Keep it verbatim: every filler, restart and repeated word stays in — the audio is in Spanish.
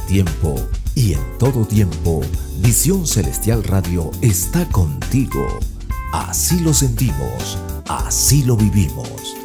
tiempo y en todo tiempo, Visión Celestial Radio está contigo. Así lo sentimos, así lo vivimos.